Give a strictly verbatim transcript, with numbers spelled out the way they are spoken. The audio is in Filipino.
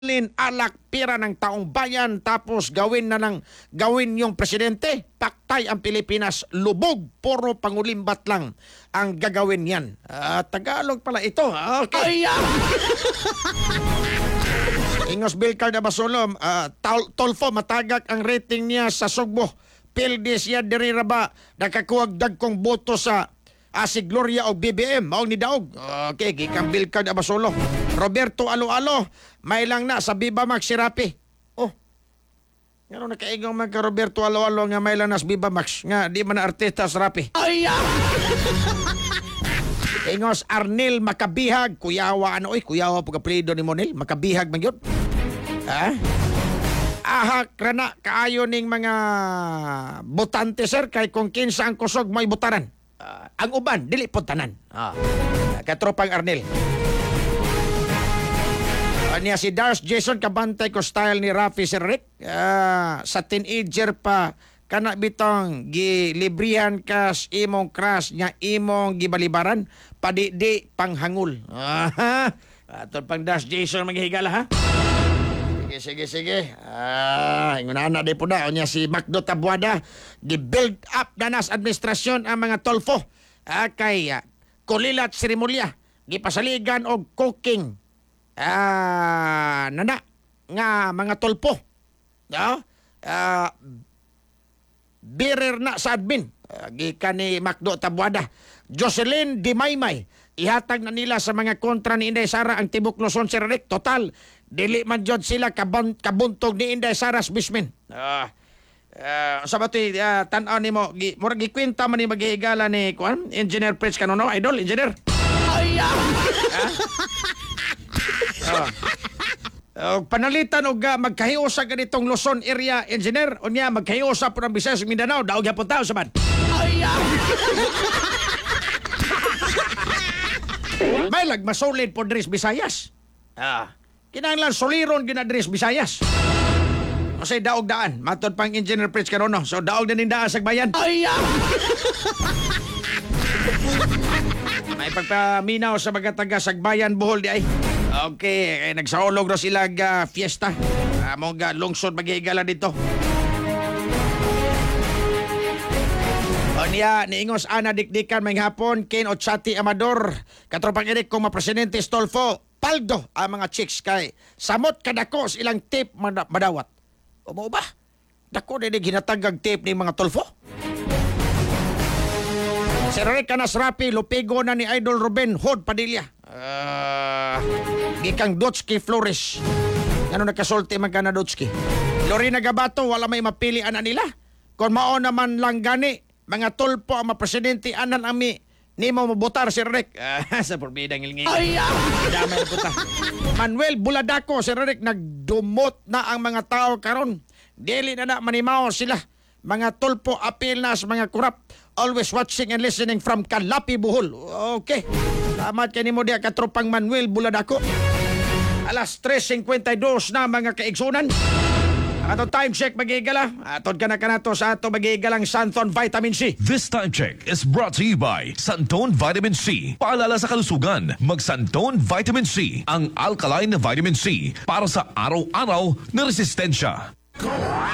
Lin alak pira ng taong bayan tapos gawin na ng gawin yung presidente, paktay ang Pilipinas, lubog, puro pangulimbat lang ang gagawin yan. Uh, Tagalog pala ito. Okay. Ingos Bilcard Abasolom, uh, Tolfo matagak ang rating niya sa Sugbo. Pildi siya diri ra ba nakakuwag dagkong boto sa Ah, si Gloria o B B M, maong ni Daog. Okay, gikang Bilcard Abasolo. Roberto Alo-Alo, may lang na sa Viva Max si Rapi. Oh, nga nakaigong magka Roberto Alo-Alo nga may lang na sa Viva Max. Nga, di man na artista sa Rapi. Ay, Ingos Arnil Makabihag, kuyawa ano, oy, kuyawa pag-apelido ni Monel, Makabihag man yun. Ha? Ahak rana kaayo ning mga botante sir, kay kung kinsa ang kusog may butaran. Uh, ang uban, dili po tanan. Ah. Katropang Arnel. Uh, niya si Dars Jason, kabantay ko style ni Rafi Sir Rick. Uh, sa teenager pa, kana bitong gilibrihan kas imong crush nya imong gibalibaran, padi-di panghangul. Uh, Atol pang Dars Jason maghihigala ha? Sige, sige, sige. Ah, ingunana di po na. O niya si Macdo Tabuada, di-build up na nas administrasyon ang mga tolfo. Ah, kay uh, Kulilat Sirimulya, gipasaligan og cooking. Ah, nana, nga mga tolpo. No? Ah, birir na sa admin. Ah, gikan ni Macdo Tabuada. Jocelyn Dimaymay, ihatag na nila sa mga kontra ni Inday Sara ang Tibok Luzon Sir Rick. Total, dili man jud sila kabun kabuntog ni Inday Sara's bismen. Ah, uh, sa batoy uh, tan-aw nimo, gi murag gikwenta man ni maghihigala ni kuan, Engineer Prince Kanono, idol, engineer. Ay, ah. uh, uh, panalitan og uh, magkahiusa ganitong Luzon area, engineer, unya magkahiusa po ng Visayas Mindanao, daog gyapon tawo sa man. Ay, ah. May lagmasolid po Dres Visayas. Ah, kinahanglan soliron ginadres Visayas. Kasi daog daan, matod pang Engineer Prince Carono. So daog na nindaan sa bayan. Ay, may pagpaminaw sa mga taga Sagbayan Bohol di ay. Okay, eh, nagsaulog na sila uh, fiesta. Among uh, lungsod maghihigala dito. O niya, niingos ana dikdikan may hapon, Ken Ochati Amador, katropang irik kong mapresidente Stolfo, paldo ang mga chicks kay samot kadako sa ilang tip mad- madawat. O mo ba? Dako na ginatagag tip ni mga tolfo. Si Rick Canas Rapi, lupigo na ni Idol Ruben Hood Padilla. Uh, gikang Dutski Flores. Ano nakasulti man ka na Dutski? Lorena Gabato, wala may mapilian na nila. Kung mao naman lang gani, mga tulpo ang mapresidente anan ami ni mo mabutar si Rick. Ah, sa porbidang ilngi. Ay, damay puta. Manuel Buladako, si Rick nagdumot na ang mga tao karon. Dili na na manimaw sila. Mga tulpo apil na sa mga kurap. Always watching and listening from Kalapi, Bohol. Okay. Salamat kay nimo diha katropang Manuel Buladako. Alas tres fifty-two na mga kaigsunan. Ato time check magigala. Atod ka na ka na to sa ato magigalang Santon Vitamin C. This time check is brought to you by Santon Vitamin C. Paalala sa kalusugan, mag Santon Vitamin C, ang alkaline na vitamin C para sa araw-araw na resistensya.